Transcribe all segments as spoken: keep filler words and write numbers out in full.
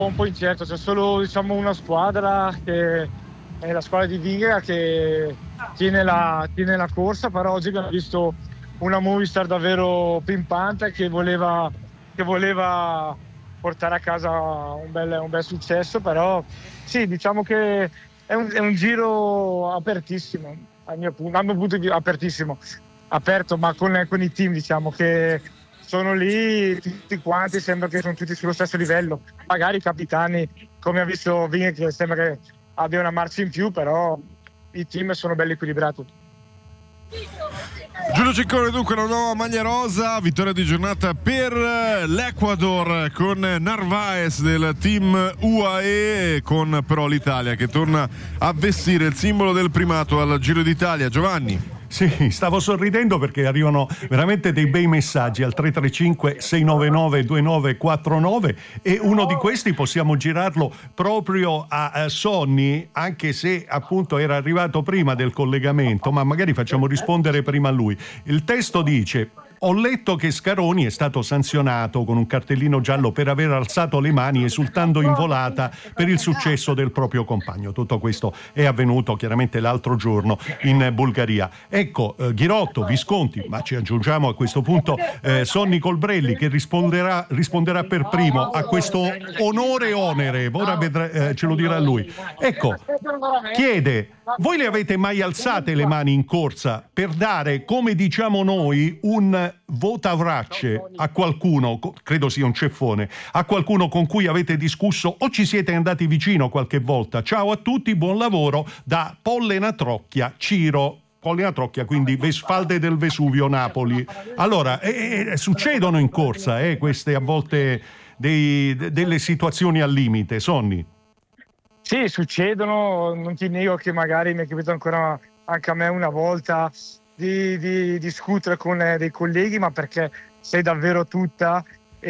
un po' incerto, c'è solo diciamo una squadra che è la squadra di Vigera che tiene la, tiene la corsa, però oggi abbiamo visto una Movistar davvero pimpante che voleva, che voleva portare a casa un bel, un bel successo, però sì, diciamo che è un, è un giro apertissimo, al mio punto, dal mio punto di vista apertissimo, aperto ma con, con i team diciamo che sono lì tutti quanti, sembra che sono tutti sullo stesso livello, magari i capitani come ha visto Vighe che sembra che abbia una marcia in più, però i team sono belli equilibrati. Giulio Ciccone, dunque una nuova maglia rosa, vittoria di giornata per l'Ecuador con Narvaez del team U A E, con però l'Italia che torna a vestire il simbolo del primato al Giro d'Italia. Giovanni. Sì, stavo sorridendo perché arrivano veramente dei bei messaggi al tre tre cinque sei nove nove due nove quattro nove e uno di questi possiamo girarlo proprio a Sonny, anche se appunto era arrivato prima del collegamento, ma magari facciamo rispondere prima a lui. Il testo dice: ho letto che Scaroni è stato sanzionato con un cartellino giallo per aver alzato le mani esultando in volata per il successo del proprio compagno. Tutto questo è avvenuto chiaramente l'altro giorno in Bulgaria. Ecco, eh, Ghirotto, Visconti, ma ci aggiungiamo a questo punto eh, Sonny Colbrelli che risponderà, risponderà per primo a questo onore e onere, ora vedrà, eh, ce lo dirà lui. Ecco, chiede: voi le avete mai alzate le mani in corsa per dare, come diciamo noi, un votavrace a qualcuno, credo sia un ceffone, a qualcuno con cui avete discusso o ci siete andati vicino qualche volta? Ciao a tutti, buon lavoro da Pollena Trocchia, Ciro. Pollena Trocchia, quindi Vesfalde del Vesuvio, Napoli. Allora, eh, succedono in corsa eh, queste a volte dei, delle situazioni al limite, Sonny. Sì, succedono, non ti nego che magari mi è capitato ancora anche a me una volta di, di discutere con dei colleghi, ma perché sei davvero tutta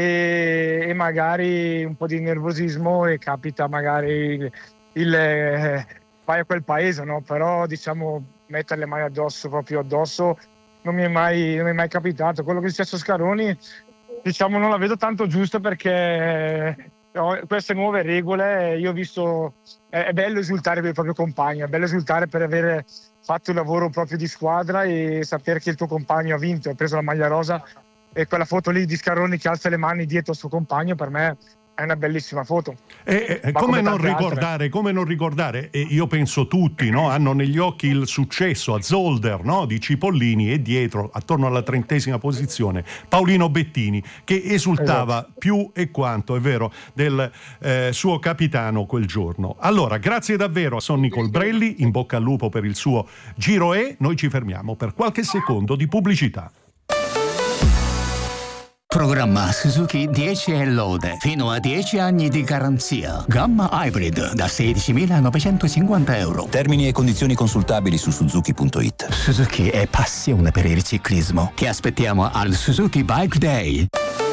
e, e magari un po' di nervosismo e capita magari il, il eh, vai a quel paese, no? Però diciamo mettere le mani addosso, proprio addosso, non mi è mai, non mi è mai capitato. Quello che è successo a Scaroni, diciamo, non la vedo tanto giusta perché queste nuove regole, io ho visto, è bello esultare per il proprio compagno, è bello esultare per avere fatto il lavoro proprio di squadra e sapere che il tuo compagno ha vinto, ha preso la maglia rosa, e quella foto lì di Scaroni che alza le mani dietro al suo compagno per me è una bellissima foto. E, e, come, come non ricordare, come non ricordare, e io penso tutti, no, hanno negli occhi il successo a Zolder, no, di Cipollini, e dietro, attorno alla trentesima posizione, Paolino Bettini, che esultava esatto. più e quanto, è vero, del eh, suo capitano quel giorno. Allora, grazie davvero a Sonny Colbrelli, in bocca al lupo per il suo Giro E. Noi ci fermiamo per qualche secondo di pubblicità. Programma Suzuki dieci e lode, fino a dieci anni di garanzia. Gamma Hybrid da sedicimilanovecentocinquanta euro. Termini e condizioni consultabili su suzuki punto it. Suzuki è passione per il ciclismo. Ti aspettiamo al Suzuki Bike Day.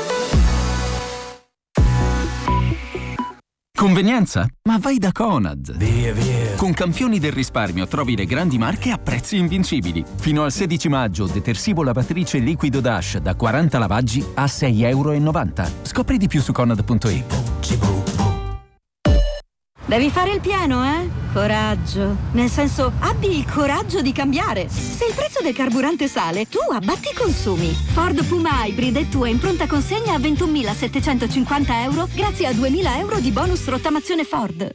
Convenienza? Ma vai da Conad! Via, via! Con campioni del risparmio trovi le grandi marche a prezzi invincibili. Fino al sedici maggio, detersivo lavatrice liquido Dash da quaranta lavaggi a sei e novanta euro. Scopri di più su conad punto it. Devi fare il pieno, eh? Coraggio. Nel senso, abbi il coraggio di cambiare. Se il prezzo del carburante sale, tu abbatti i consumi. Ford Puma Hybrid è tua in pronta consegna a ventunomilasettecentocinquanta euro grazie a duemila euro di bonus rottamazione Ford.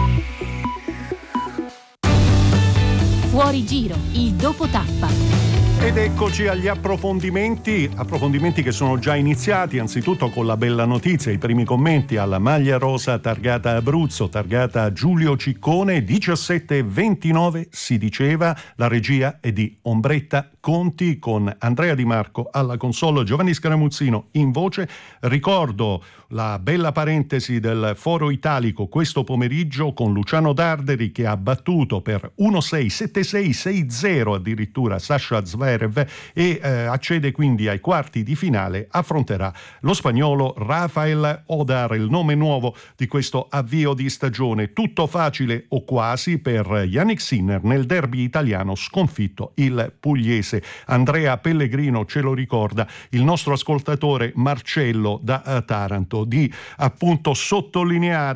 Fuori Giro, il dopo tappa. Ed eccoci agli approfondimenti, approfondimenti che sono già iniziati, anzitutto con la bella notizia, i primi commenti alla maglia rosa targata Abruzzo, targata Giulio Ciccone, diciassette e ventinove si diceva, la regia è di Ombretta Conti con Andrea Di Marco alla console, Giovanni Scaramuzzino in voce. Ricordo la bella parentesi del Foro Italico questo pomeriggio con Luciano Darderi che ha battuto per uno sei sette sei sei zero addirittura Sasha Zverev Zverev e eh, accede quindi ai quarti di finale, affronterà lo spagnolo Rafael Odar, il nome nuovo di questo avvio di stagione. Tutto facile o quasi per Yannick Sinner nel derby italiano, sconfitto il pugliese. Andrea Pellegrino ce lo ricorda il nostro ascoltatore Marcello da uh, Taranto, di appunto sottolineare